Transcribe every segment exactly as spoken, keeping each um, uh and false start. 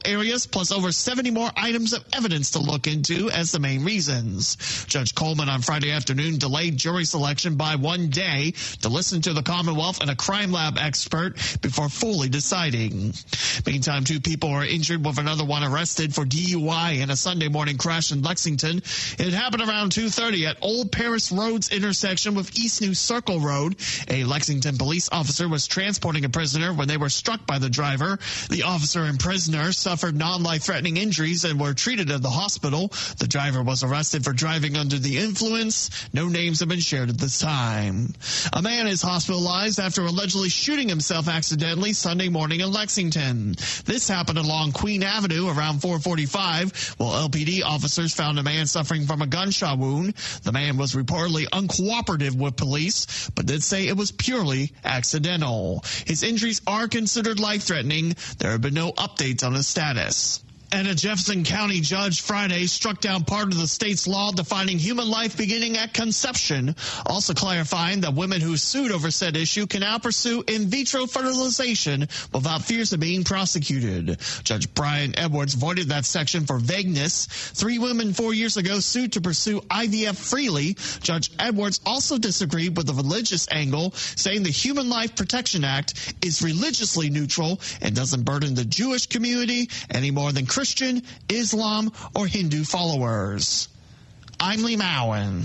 areas, plus over seventy more items of evidence to look into as the main reasons. Judge Coleman on Friday afternoon delayed jury selection by one day to listen to the Commonwealth and a crime lab expert before fully deciding. Meantime, two people are injured with another one arrested for D U I in a Sunday morning crash in Lexington. It happened around two thirty at Old Paris Road's intersection with East New Circle Road. A Lexington police officer was transporting a prisoner when they were struck by the driver. The officer and prisoner suffered non-life-threatening injuries and were treated at the hospital. The driver was arrested for driving under the influence. No names have been shared at this time. A man is hospitalized after allegedly shooting himself accidentally Sunday morning in Lexington. This happened along Queen Avenue around four forty-five, while L P D officers found a man suffering from a gunshot wound. The man was reportedly uncooperative with police, but did say it was purely accidental. His injuries are considered life-threatening. There have been no updates on his status. And a Jefferson County judge Friday struck down part of the state's law defining human life beginning at conception, also clarifying that women who sued over said issue can now pursue in vitro fertilization without fears of being prosecuted. Judge Brian Edwards voided that section for vagueness. Three women four years ago sued to pursue I V F freely. Judge Edwards also disagreed with the religious angle, saying the Human Life Protection Act is religiously neutral and doesn't burden the Jewish community any more than Christian Christian, Islam, or Hindu followers. I'm Lee Mowen.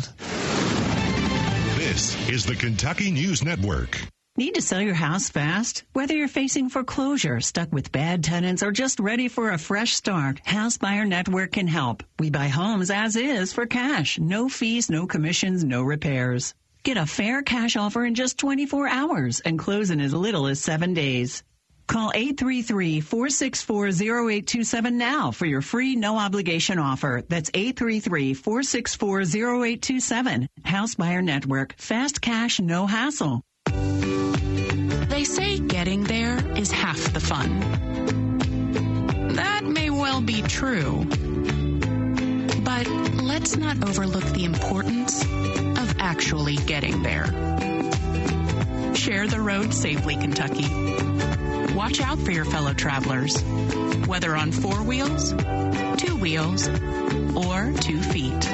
This is the Kentucky News Network. Need to sell your house fast? Whether you're facing foreclosure, stuck with bad tenants, or just ready for a fresh start, House Buyer Network can help. We buy homes as is for cash. No fees, no commissions, no repairs. Get a fair cash offer in just twenty-four hours and close in as little as seven days. Call eight three three, four six four, zero eight two seven now for your free no-obligation offer. That's eight three three, four six four, zero eight two seven. House Buyer Network. Fast cash, no hassle. They say getting there is half the fun. That may well be true. But let's not overlook the importance of actually getting there. Share the road safely, Kentucky. Watch out for your fellow travelers, whether on four wheels, two wheels, or two feet.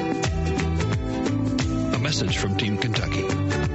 A message from Team Kentucky.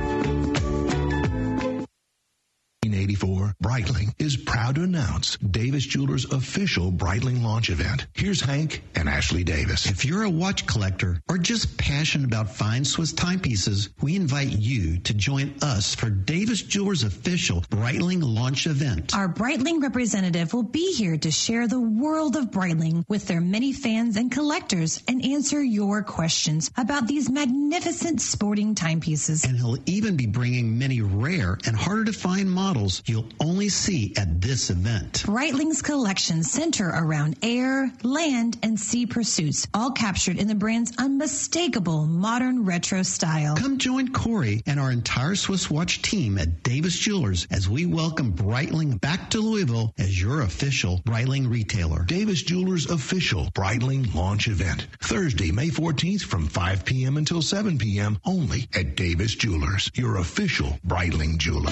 nineteen eighty-four, Breitling is proud to announce Davis Jewelers' official Breitling launch event. Here's Hank and Ashley Davis. If you're a watch collector or just passionate about fine Swiss timepieces, we invite you to join us for Davis Jewelers' official Breitling launch event. Our Breitling representative will be here to share the world of Breitling with their many fans and collectors and answer your questions about these magnificent sporting timepieces. And he'll even be bringing many rare and harder to find models you'll only see at this event. Breitling's collections center around air, land, and sea pursuits, all captured in the brand's unmistakable modern retro style. Come join Corey and our entire Swiss watch team at Davis Jewelers as we welcome Breitling back to Louisville as your official Breitling retailer. Davis Jewelers' official Breitling launch event. Thursday, May fourteenth from five p.m. until seven p.m. only at Davis Jewelers, your official Breitling jeweler.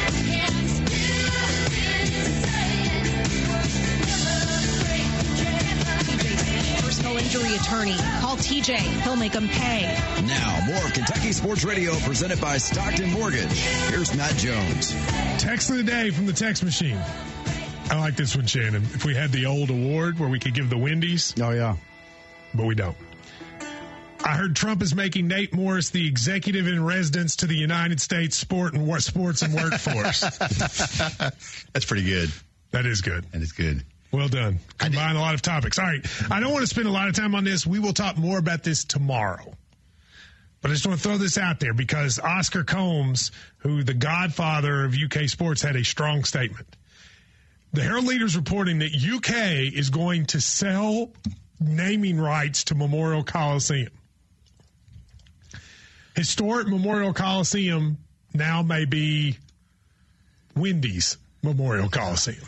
Personal injury attorney. Call T J. He'll make them pay. Now, more of Kentucky Sports Radio presented by Stockton Mortgage. Here's Matt Jones. Text of the day from the text machine. I like this one, Shannon. If we had the old award where we could give the Wendy's. Oh, yeah. But we don't. I heard Trump is making Nate Morris the executive in residence to the United States Sport and Sports and Workforce. That's pretty good. That is good. That is good. Well done. Combine a lot of topics. All right. I don't want to spend a lot of time on this. We will talk more about this tomorrow. But I just want to throw this out there because Oscar Combs, who the godfather of U K sports, had a strong statement. The Herald Leader is reporting that U K is going to sell naming rights to Memorial Coliseum. Historic Memorial Coliseum now may be Wendy's Memorial Coliseum.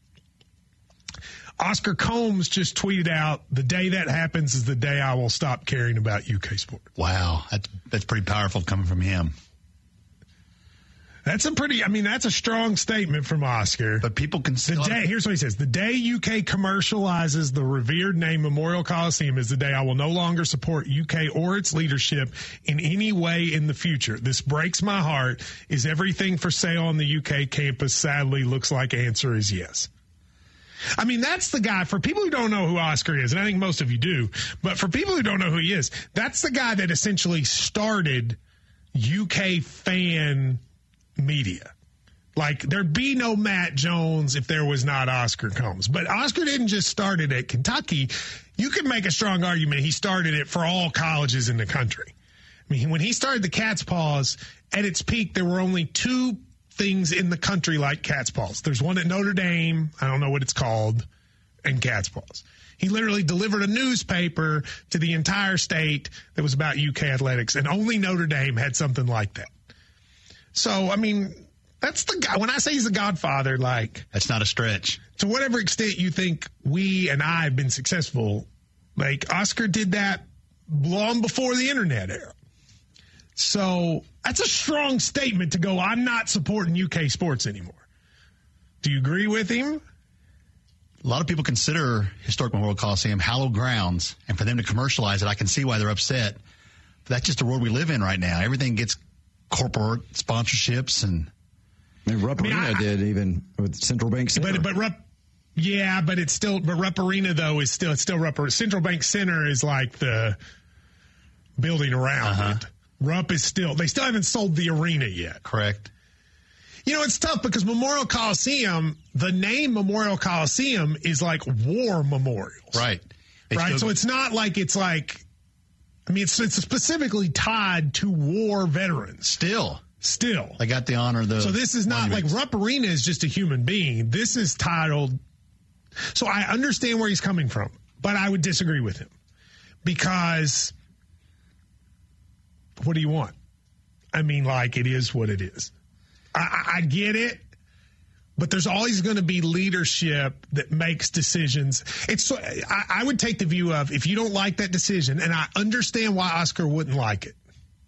Oscar Combs just tweeted out, the day that happens is the day I will stop caring about U K sport. Wow. That's, that's pretty powerful coming from him. That's a pretty, I mean, that's a strong statement from Oscar. But people can the day, here's what he says. The day U K commercializes the revered name Memorial Coliseum is the day I will no longer support U K or its leadership in any way in the future. This breaks my heart. Is everything for sale on the U K campus? Sadly, looks like answer is yes. I mean, that's the guy, for people who don't know who Oscar is, and I think most of you do, but for people who don't know who he is, that's the guy that essentially started U K fan media. Like, there'd be no Matt Jones if there was not Oscar Combs. But Oscar didn't just start it at Kentucky. You could make a strong argument he started it for all colleges in the country. I mean, when he started the Cat's Paws, at its peak, there were only two things in the country like Cat's Paws. There's one at Notre Dame, I don't know what it's called, and Cat's Paws. He literally delivered a newspaper to the entire state that was about U K athletics, and only Notre Dame had something like that. So, I mean, that's the guy. When I say he's the godfather, like... That's not a stretch. To whatever extent you think we and I have been successful, like, Oscar did that long before the internet era. So, that's a strong statement to go, I'm not supporting U K sports anymore. Do you agree with him? A lot of people consider Historic Memorial Coliseum hallowed grounds, and for them to commercialize it, I can see why they're upset. But that's just the world we live in right now. Everything gets corporate sponsorships, and I mean, Rupp I mean, Arena I, did even with Central Bank Center. But but Rupp, yeah, but it's still but Rupp Arena though is still it's still Rupp. Central Bank Center is like the building around uh-huh. it. Rupp is still they still haven't sold the arena yet. Correct. You know, it's tough because Memorial Coliseum, the name Memorial Coliseum is like war memorials, right? They right. still, so it's not like it's like. I mean, it's, it's specifically tied to war veterans. Still. Still. They got the honor of the... So this is not monuments. Like Rupp Arena is just a human being. This is titled... So I understand where he's coming from, but I would disagree with him. Because what do you want? I mean, like, it is what it is. I, I, I get it. But there's always going to be leadership that makes decisions. It's. I, I would take the view of, if you don't like that decision, and I understand why Oscar wouldn't like it,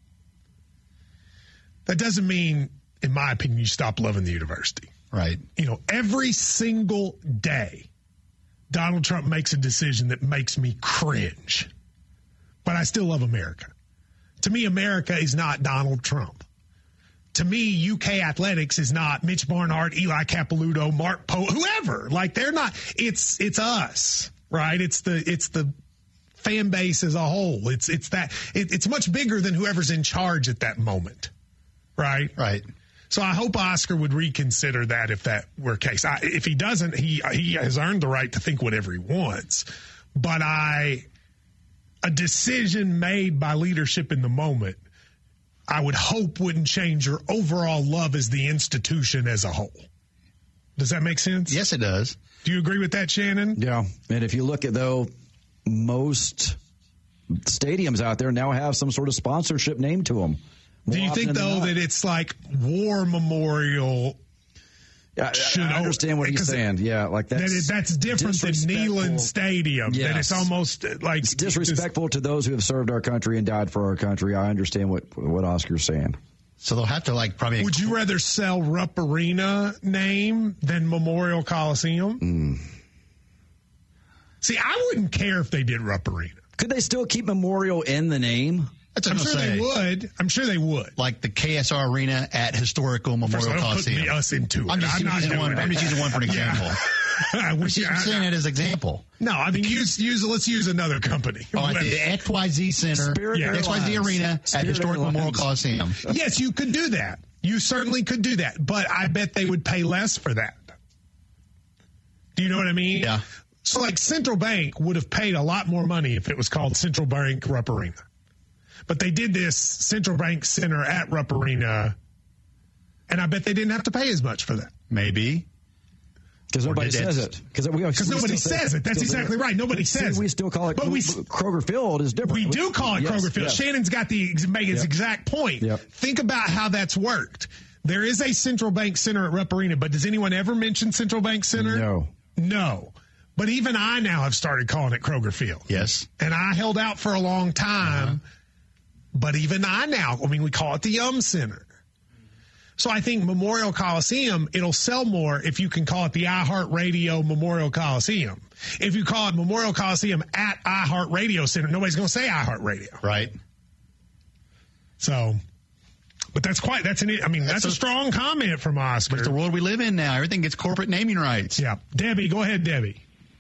that doesn't mean, in my opinion, you stop loving the university. Right. You know, every single day, Donald Trump makes a decision that makes me cringe. But I still love America. To me, America is not Donald Trump. To me, U K athletics is not Mitch Barnhart, Eli Capilouto, Mark Poe, whoever. Like, they're not. It's it's us, right? It's the it's the fan base as a whole. It's it's that. It, it's much bigger than whoever's in charge at that moment, right? Right. So I hope Oscar would reconsider that if that were the case. I, if he doesn't, he he has earned the right to think whatever he wants. But I, a decision made by leadership in the moment, I would hope wouldn't change your overall love as the institution as a whole. Does that make sense? Yes, it does. Do you agree with that, Shannon? Yeah. And if you look at, though, most stadiums out there now have some sort of sponsorship named to them. Do you think, though, that it's like war memorial? I, I understand what he's saying. Yeah, like that's, that it, that's different than Neyland Stadium. Yes. That it's almost like it's disrespectful to those who have served our country and died for our country. I understand what what Oscar's saying. So they'll have to like probably. Would you rather sell Rupp Arena name than Memorial Coliseum? Mm. See, I wouldn't care if they did Rupp Arena. Could they still keep Memorial in the name? That's I'm what sure say. they would. I'm sure they would. Like the K S R Arena at Historical Memorial First, Coliseum. Put me, us into it. I'm just, I'm not using, one, it. I'm just using one for an example. Yeah. I'm just saying it as an example. No, I mean, use, use, let's use another company. Oh, at the X Y Z Center, Spirit yeah. X Y Z Arena Spirit at Historical Airlines. Memorial Coliseum. Yes, you could do that. You certainly could do that. But I bet they would pay less for that. Do you know what I mean? Yeah. So, like, Central Bank would have paid a lot more money if it was called Central Bank Rupp Arena. But they did this Central Bank Center at Rupp Arena, and I bet they didn't have to pay as much for that. Maybe. Because nobody says it. Because nobody says it. That's exactly right. Nobody says it. We still call it. But we, Kroger Field is different. We do call it yes, Kroger Field. Yes. Shannon's got the make his yep. exact point. Yep. Think about how that's worked. There is a Central Bank Center at Rupp Arena, but does anyone ever mention Central Bank Center? No. No. But even I now have started calling it Kroger Field. Yes. And I held out for a long time. Uh-huh. But even I now, I mean, we call it the Yum Center. So I think Memorial Coliseum, it'll sell more if you can call it the iHeartRadio Memorial Coliseum. If you call it Memorial Coliseum at iHeartRadio Center, nobody's going to say iHeartRadio. Right. So, but that's quite, that's an, I mean, that's, that's a, a strong comment from Oscar. But it's the world we live in now. Everything gets corporate naming rights. Yeah. Debbie, go ahead, Debbie.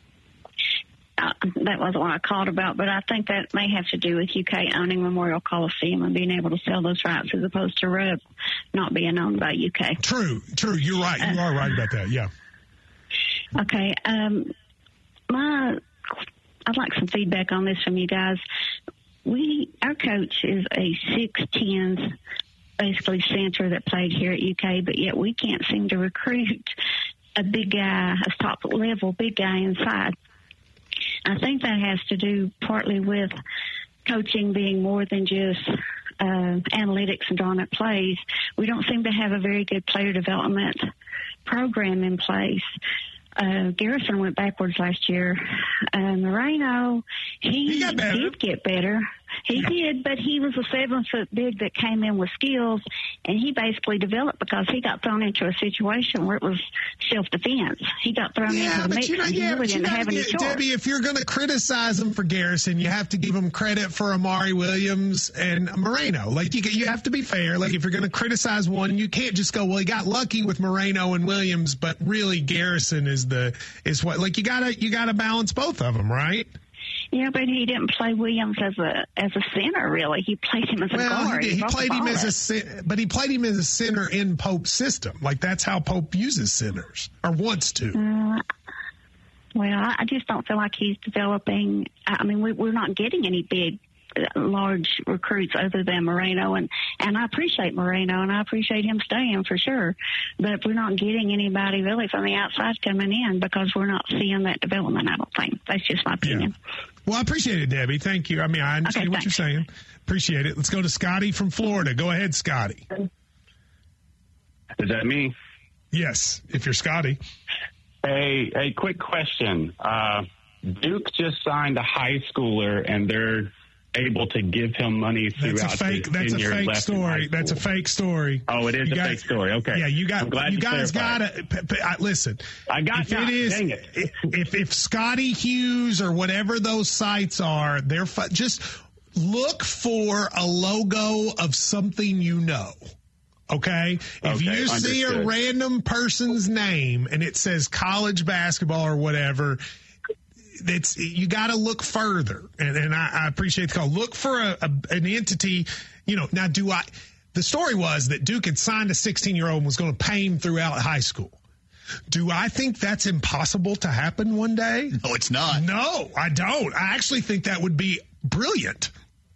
Uh, that wasn't what I called about, but I think that may have to do with U K owning Memorial Coliseum and being able to sell those rights as opposed to Rupp not being owned by U K. True, true. You're right. You uh, are right about that. Yeah. Okay. Um, my, I'd like some feedback on this from you guys. We, our coach is a six ten, basically center that played here at U K, but yet we can't seem to recruit a big guy, a top level big guy inside. I think that has to do partly with coaching being more than just uh, analytics and drawn up plays. We don't seem to have a very good player development program in place. Uh, Garrison went backwards last year. Uh, Moreno, he, he got better. did get better. He yeah. did, but he was a seven-foot big that came in with skills, and he basically developed because he got thrown into a situation where it was self-defense. He got thrown yeah, into the mix, you know, and yeah, he really didn't have any choice. Debbie, if you're going to criticize him for Garrison, you have to give him credit for Amari Williams and Moreno. Like, you you have to be fair. Like, if you're going to criticize one, you can't just go, well, he got lucky with Moreno and Williams, but really Garrison is the is what. Like, you gotta you gotta balance both of them, right? Yeah, but he didn't play Williams as a as a center, really. He played him as a well, guard. He, did. he played him as a but he played him as a center in Pope's system. Like, that's how Pope uses centers, or wants to. Uh, well, I just don't feel like he's developing. I mean, we, we're not getting any big, large recruits other than Moreno, and and I appreciate Moreno, and I appreciate him staying for sure. But we're not getting anybody really from the outside coming in because we're not seeing that development. I don't think that's just my opinion. Yeah. Well, I appreciate it, Debbie. Thank you. I mean, I understand okay, what you're saying. Appreciate it. Let's go to Scotty from Florida. Go ahead, Scotty. Is that me? Yes, if you're Scotty. Hey, a quick question. Uh, Duke just signed a high schooler, and they're able to give him money throughout that's a fake, his that's a tenure fake left story. That's a fake story. Oh, it is you a got, fake story. Okay. Yeah, you got. You, you guys got to listen. I got if that. it is. Dang it. if if Scotty Hughes or whatever those sites are, they're fu- just look for a logo of something you know. Okay? If okay, you understood. see a random person's name and it says college basketball or whatever, it's you got to look further, and, and I, I appreciate the call. Look for a, a, an entity, you know. Now, do I? The story was that Duke had signed a sixteen-year-old and was going to pay him throughout high school. Do I think that's impossible to happen one day? No, it's not. No, I don't. I actually think that would be brilliant.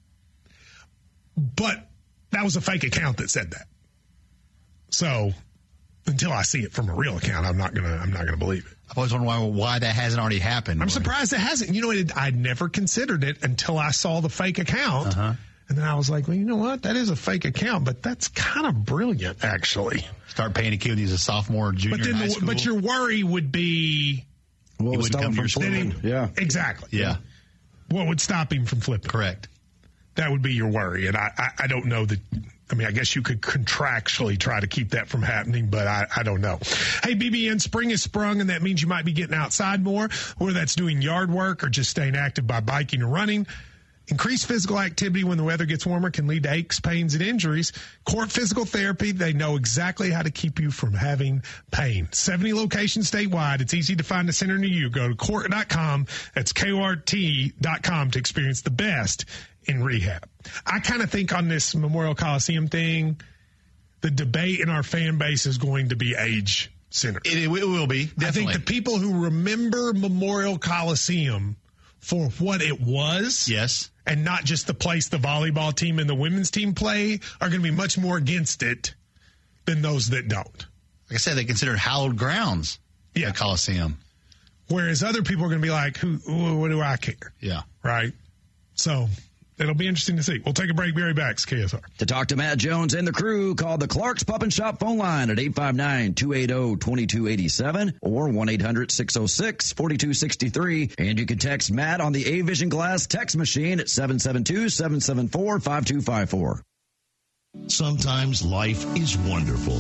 But that was a fake account that said that. So until I see it from a real account, I'm not gonna. I'm not gonna believe it. I've always wondered why, why that hasn't already happened. I'm surprised it hasn't. You know, it, I'd never considered it until I saw the fake account. Uh-huh. And then I was like, well, you know what? That is a fake account, but that's kind of brilliant, actually. Start paying a kid when he's a sophomore, junior but then in high the, school. But your worry would be... What he would wouldn't come to your school? Yeah. Exactly. Yeah. What would stop him from flipping? Correct. That would be your worry. And I, I, I don't know that... I mean, I guess you could contractually try to keep that from happening, but I, I don't know. Hey, B B N, spring is sprung, and that means you might be getting outside more, whether that's doing yard work or just staying active by biking or running. Increased physical activity when the weather gets warmer can lead to aches, pains, and injuries. Court Physical Therapy, they know exactly how to keep you from having pain. seventy locations statewide. It's easy to find a center near you. Go to court dot com. That's K O R T dot com to experience the best in rehab. I kind of think on this Memorial Coliseum thing, the debate in our fan base is going to be age centered. It, it will be, definitely. I think the people who remember Memorial Coliseum for what it was, yes, and not just the place the volleyball team and the women's team play, are going to be much more against it than those that don't. Like I said, they consider it hallowed grounds, yeah, the Coliseum. Whereas other people are going to be like, "Who? What do I care?" Yeah, right. So it'll be interesting to see. We'll take a break. Be right back. It's K S R. To talk to Matt Jones and the crew, call the Clark's Pub and Shop phone line at eight five nine, two eight zero, two two eight seven or one eight hundred, six oh six, four two six three. And you can text Matt on the A-Vision Glass text machine at seven seven two, seven seven four, five two five four. Sometimes life is wonderful,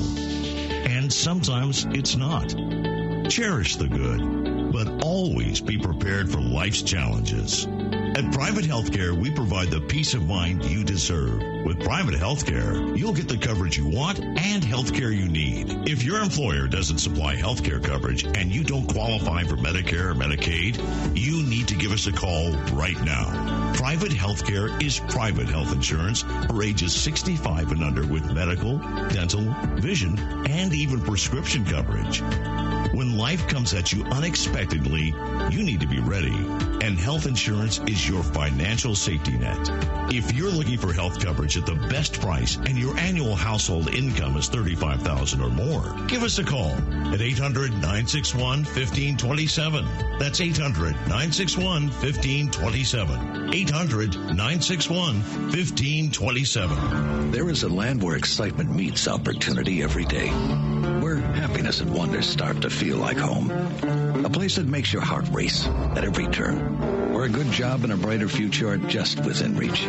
and sometimes it's not. Cherish the good, but always be prepared for life's challenges. At Private Healthcare, we provide the peace of mind you deserve. With Private Healthcare, you'll get the coverage you want and healthcare you need. If your employer doesn't supply healthcare coverage and you don't qualify for Medicare or Medicaid, you need to give us a call right now. Private Healthcare is private health insurance for ages sixty-five and under with medical, dental, vision, and even prescription coverage. When life comes at you unexpectedly, you need to be ready, and health insurance is your financial safety net. If you're looking for health coverage at the best price and your annual household income is thirty-five thousand dollars or more, give us a call at eight hundred, nine six one, one five two seven. That's eight hundred, nine six one, one five two seven. eight hundred, nine six one, one five two seven. There is a land where excitement meets opportunity every day, where happiness and wonder start to feel like home. A place that makes your heart race at every turn, where a good job and a brighter future are just within reach.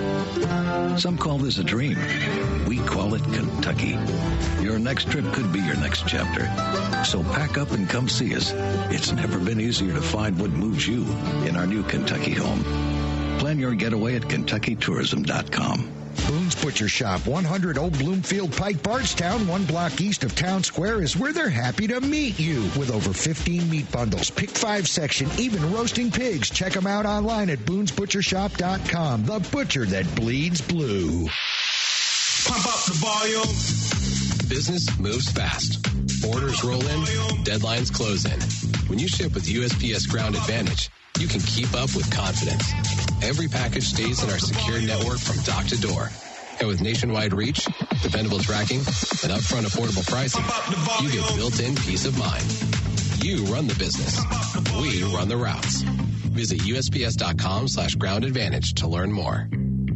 Some call this a dream. We call it Kentucky. Your next trip could be your next chapter. So pack up and come see us. It's never been easier to find what moves you in our new Kentucky home. Plan your getaway at Kentucky Tourism dot com. Boone's Butcher Shop, one hundred Old Bloomfield Pike, Bardstown, one block east of Town Square, is where they're happy to meet you. With over fifteen meat bundles, pick five section, even roasting pigs. Check them out online at Boone's Butcher Shop dot com. The butcher that bleeds blue. Pump up the volume. Business moves fast. Orders roll in, deadlines close in. When you ship with U S P S Ground Advantage, you can keep up with confidence. Every package stays in our secure network from dock to door. And with nationwide reach, dependable tracking, and upfront affordable pricing, you get built-in peace of mind. You run the business. We run the routes. Visit U S P S dot com slash ground advantage to learn more.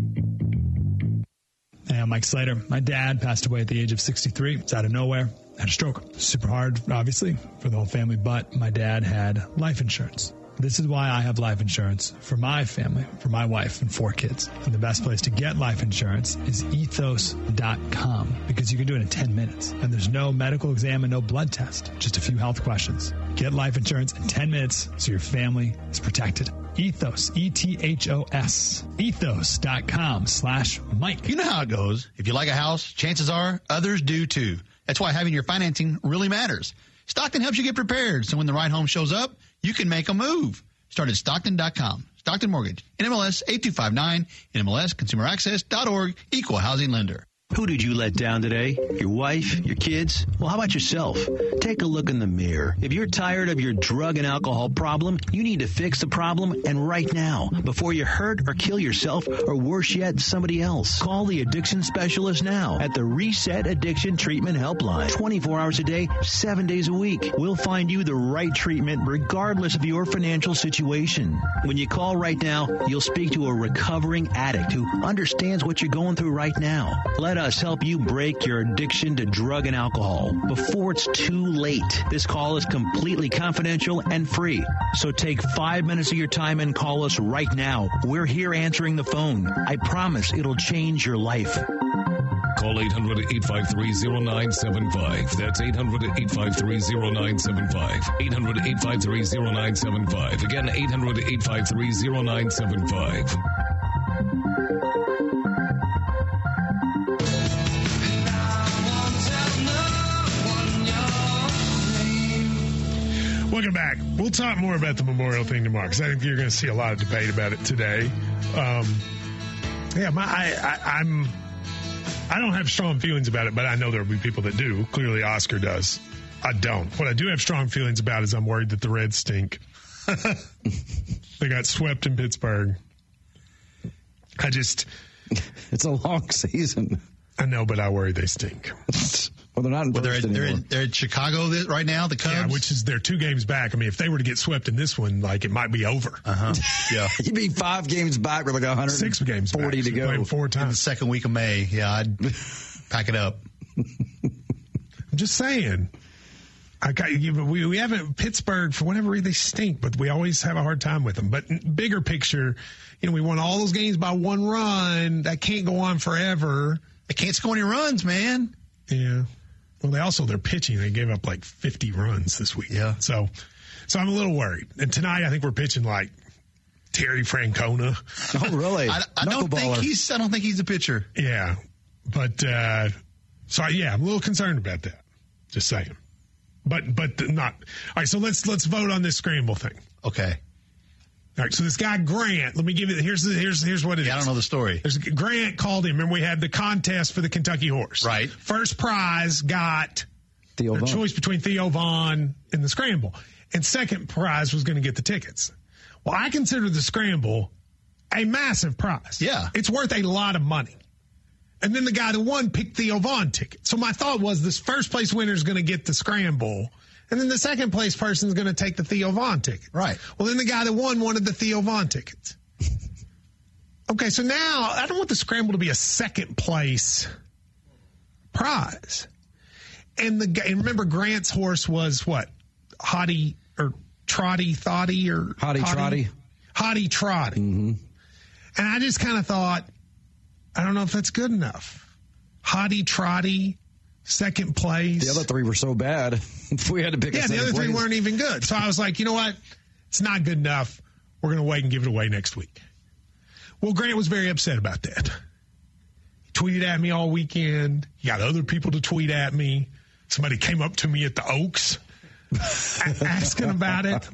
Hey, I'm Mike Slater. My dad passed away at the age of sixty-three. It's out of nowhere. Had a stroke. Super hard, obviously, for the whole family, but my dad had life insurance. This is why I have life insurance for my family, for my wife and four kids. And the best place to get life insurance is ethos dot com, because you can do it in ten minutes. And there's no medical exam and no blood test, just a few health questions. Get life insurance in ten minutes so your family is protected. Ethos, E T H O S, ethos dot com slash Mike. You know how it goes. If you like a house, chances are others do too. That's why having your financing really matters. Stockton helps you get prepared, so when the right home shows up, you can make a move. Start at Stockton dot com. Stockton Mortgage. N M L S eight two five nine. N M L S Consumer Access dot org. Equal Housing Lender. Who did you let down today? Your wife? Your kids? Well, how about yourself? Take a look in the mirror. If you're tired of your drug and alcohol problem, you need to fix the problem, and right now, before you hurt or kill yourself, or worse yet, somebody else. Call the addiction specialist now at the Reset Addiction Treatment Helpline. twenty-four hours a day, seven days a week. We'll find you the right treatment regardless of your financial situation. When you call right now, you'll speak to a recovering addict who understands what you're going through right now. Let us help you break your addiction to drug and alcohol before it's too late. This call is completely confidential and free. So take five minutes of your time and call us right now. We're here answering the phone. I promise it'll change your life. Call eight hundred, eight five three, zero nine seven five. That's eight hundred, eight five three, zero nine seven five. eight hundred, eight five three, zero nine seven five. Again, eight hundred, eight five three, zero nine seven five. Welcome back. We'll talk more about the Memorial thing tomorrow, because I think you're going to see a lot of debate about it today. Um, yeah, my, I, I, I'm, I don't have strong feelings about it, but I know there will be people that do. Clearly, Oscar does. I don't. What I do have strong feelings about is I'm worried that the Reds stink. They got swept in Pittsburgh. I just... It's a long season. I know, but I worry they stink. Well, they're not in well, they're, they're, in, they're in Chicago right now, the Cubs. Yeah, which is they're two games back. I mean, if they were to get swept in this one, like, it might be over. Uh-huh. Yeah. You'd be five games back with like one hundred Six games forty back, to so go. Four times. In the second week of May. Yeah, I'd pack it up. I'm just saying. I got you. We, we haven't, Pittsburgh, for whatever reason, they stink, but we always have a hard time with them. But bigger picture, you know, we won all those games by one run. That can't go on forever. They can't score any runs, man. Yeah. Well, they also, their pitching, they gave up like fifty runs this week. Yeah. So, so I'm a little worried. And tonight, I think we're pitching like Terry Francona. Oh, really? I, I don't think he's, I don't think he's a pitcher. Yeah. But, uh, so yeah, I'm a little concerned about that. Just saying. But, but not. All right. So let's, let's vote on this scramble thing. Okay. All right, so this guy Grant, let me give you. Here's the, here's here's what it yeah, is. I don't know the story. There's, Grant called him, and we had the contest for the Kentucky horse. Right. First prize got Theo a Vaughn. choice between Theo Vaughn and the scramble, and second prize was going to get the tickets. Well, I consider the scramble a massive prize. Yeah, it's worth a lot of money. And then the guy that won picked Theo Vaughn ticket. So my thought was this first place winner is going to get the scramble. And then the second place person is going to take the Theo Vaughn ticket. Right. Well, then the guy that won wanted the Theo Vaughn tickets. Okay, so now I don't want the scramble to be a second place prize. And the and remember Grant's horse was what? Hottie or Trotty Thotty or Hottie Trotty. Hottie Trotty. Mm-hmm. And I just kind of thought, I don't know if that's good enough. Hottie Trotty. Second place. The other three were so bad. We had to pick. Yeah, a the other place. three weren't even good. So I was like, you know what? It's not good enough. We're going to wait and give it away next week. Well, Grant was very upset about that. He tweeted at me all weekend. He got other people to tweet at me. Somebody came up to me at the Oaks asking about it.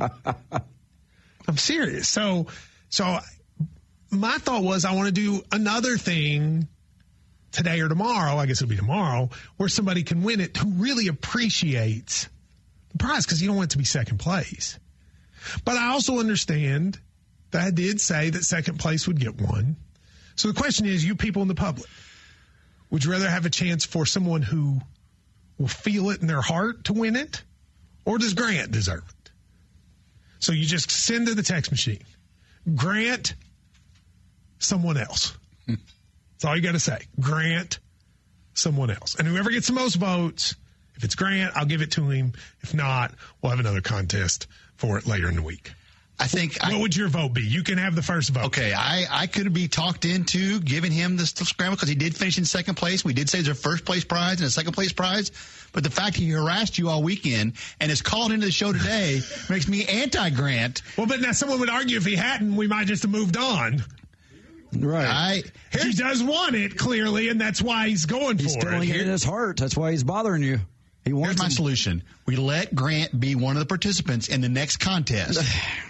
I'm serious. So, so my thought was I want to do another thing today or tomorrow, I guess it'll be tomorrow, where somebody can win it who really appreciates the prize, because you don't want it to be second place. But I also understand that I did say that second place would get one. So the question is, you people in the public, would you rather have a chance for someone who will feel it in their heart to win it, or does Grant deserve it? So you just send to the text machine, Grant, someone else. That's all you got to say. Grant, someone else. And whoever gets the most votes, if it's Grant, I'll give it to him. If not, we'll have another contest for it later in the week. I think. What I, would your vote be? You can have the first vote. Okay, I, I could be talked into giving him the scramble because he did finish in second place. We did say there's a first place prize and a second place prize. But the fact he harassed you all weekend and has called into the show today makes me anti-Grant. Well, but now someone would argue if he hadn't, we might just have moved on. Right. I, he does want it, clearly, and that's why he's going he's for stealing it. it in his heart. That's why he's bothering you. He wants Here's my him. solution. We let Grant be one of the participants in the next contest.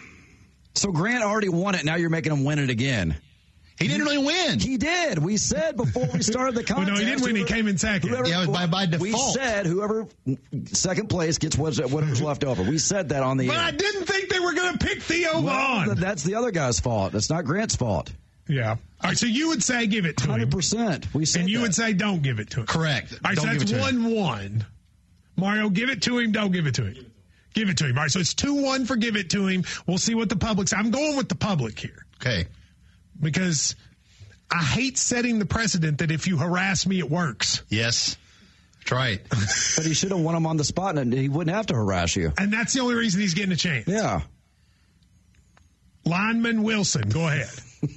So Grant already won it. Now you're making him win it again. He didn't really win. He did. We said before we started the contest. Well, no, he didn't win. He came in second. Whoever, yeah, it was by, by default. We said whoever second place gets whatever's left over. We said that on the But air. I didn't think they were going to pick Theo well, Vaughn. That's the other guy's fault. It's not Grant's fault. Yeah. All right, so you would say give it to him. one hundred percent. We said And you that. would say don't give it to him. Correct. All right, don't so give that's it to him. one one. Mario, give it to him, don't give it to him. Give it to him. All right, so it's two one for give it to him. We'll see what the public's. I'm going with the public here. Okay. Because I hate setting the precedent that if you harass me, it works. Yes. That's right. But he should have won him on the spot, and he wouldn't have to harass you. And that's the only reason he's getting a chance. Yeah. Lineman Wilson, go ahead.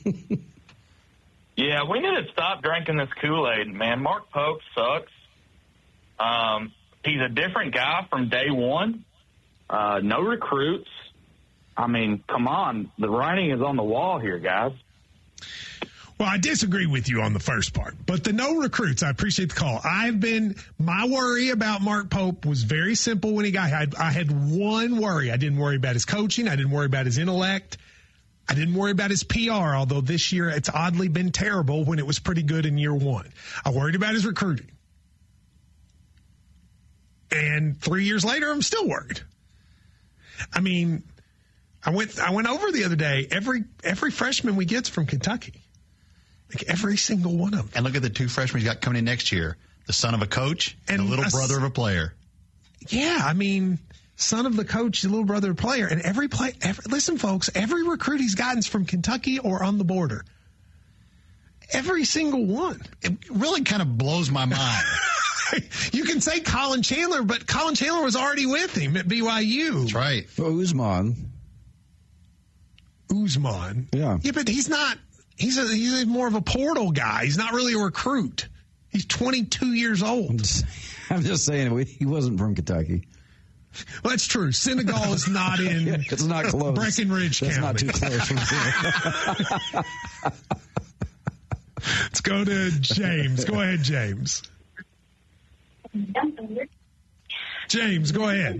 Yeah, we need to stop drinking this Kool-Aid, man. Mark Pope sucks. Um, he's a different guy from day one. Uh, no recruits. I mean, come on. The writing is on the wall here, guys. Well, I disagree with you on the first part, but the no recruits, I appreciate the call. I've been, my worry about Mark Pope was very simple when he got here. I, I had one worry. I didn't worry about his coaching. I didn't worry about his intellect. I didn't worry about his P R, although this year it's oddly been terrible when it was pretty good in year one. I worried about his recruiting. And three years later, I'm still worried. I mean, I went I went over the other day, every every freshman we get's from Kentucky. Like every single one of them. And look at the two freshmen he's got coming in next year. The son of a coach and, and the little a, brother of a player. Yeah, I mean, son of the coach, the little brother of a player. And every play, every, listen, folks, every recruit he's gotten is from Kentucky or on the border. Every single one. It really kind of blows my mind. You can say Colin Chandler, but Colin Chandler was already with him at B Y U. That's right. Usman. Usman. Yeah. Yeah, but he's not, he's a, he's a more of a portal guy. He's not really a recruit. He's twenty-two years old. I'm just, I'm just saying, he wasn't from Kentucky. Well, that's true. Senegal is not in it's not close. Breckenridge That's County. not too close from here. Let's go to James. Go ahead, James. James, go ahead.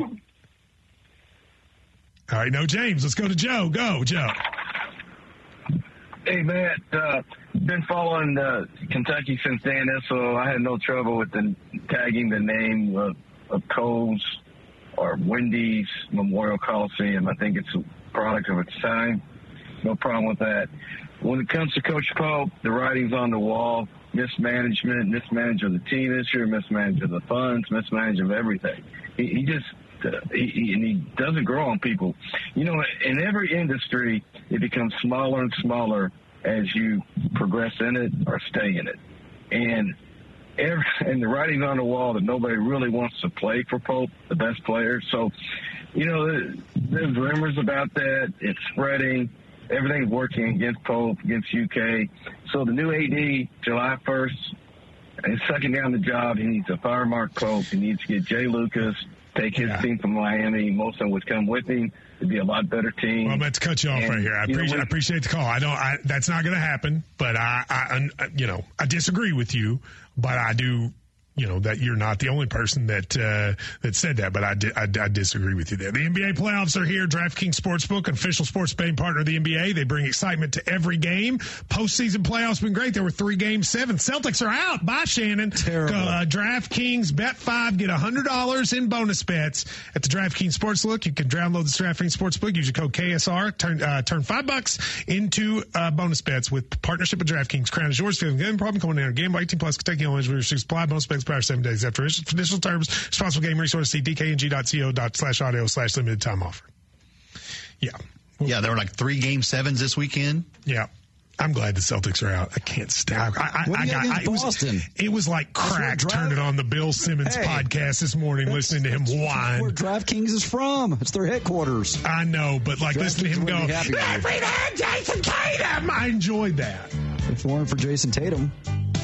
All right, no, James. Let's go to Joe. Go, Joe. Hey, Matt. Uh, been following uh, Kentucky since Dan Issel. I had no trouble with the tagging the name of, of Coles or Wendy's Memorial Coliseum. I think it's a product of its time. No problem with that. When it comes to Coach Pope, the writing's on the wall. Mismanagement, mismanagement of the team this year, mismanagement of the funds, mismanagement of everything. He, he just uh, he, he, and he doesn't grow on people. You know, in every industry, it becomes smaller and smaller as you progress in it or stay in it. And every, and the writing's on the wall that nobody really wants to play for Pope, the best player. So, you know, there's rumors about that. It's spreading. Everything's working against Pope, against U K. So the new A D, July first, is sucking down the job. He needs to fire Mark Pope. He needs to get Jay Lucas, take his yeah. team from Miami. Most of them would come with him. It'd be a lot better team. Well, let's cut you off and, right here. I appreciate, know, I appreciate the call. I don't. I, that's not going to happen. But I, I, you know, I disagree with you. But I do. You know, that you're not the only person that uh, that said that, but I, di- I, I disagree with you there. The N B A playoffs are here. DraftKings Sportsbook, an official sports betting partner of the N B A. They bring excitement to every game. Postseason playoffs been great. There were three games, seven. Celtics are out. Bye, Shannon. Terrible. Uh, DraftKings, bet five, get one hundred dollars in bonus bets at the DraftKings Sportsbook. You can download the DraftKings Sportsbook. Use your code K S R. Turn uh, turn five bucks into uh, bonus bets with partnership with DraftKings. Crown is yours. If you have a game problem, come on in. Game by eighteen plus. Kentucky only restrictions apply. Bonus bets expire seven days after initial terms. Responsible game resource. See D K N G dot co dot slash audio slash limited time offer. Yeah. Yeah, there were like three game sevens this weekend. Yeah. I'm glad the Celtics are out. I can't stand. I, I, what do you I, got I, against it was, Boston? It was like crack turning on the Bill Simmons hey, podcast this morning, listening to him whine. Where DraftKings is from? It's their headquarters. I know, but like listening to him go, "If we had Jason Tatum," I enjoyed that. If it weren't for Jason Tatum.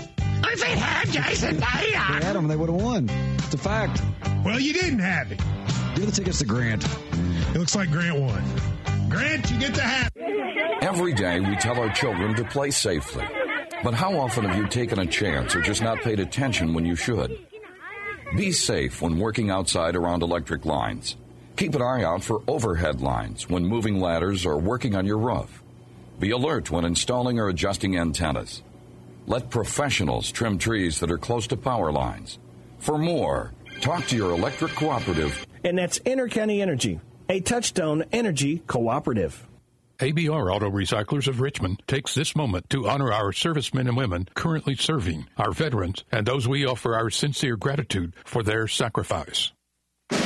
If they had Jason Tatum, if they had him, they would have won. It's a fact. Well, you didn't have it. Give the tickets to Grant. It looks like Grant won. Grant, you get the hat. Every day we tell our children to play safely. But how often have you taken a chance or just not paid attention when you should? Be safe when working outside around electric lines. Keep an eye out for overhead lines when moving ladders or working on your roof. Be alert when installing or adjusting antennas. Let professionals trim trees that are close to power lines. For more, talk to your electric cooperative. And that's Intercounty Energy, a Touchstone Energy cooperative. A B R Auto Recyclers of Richmond takes this moment to honor our servicemen and women currently serving, our veterans, and those we offer our sincere gratitude for their sacrifice.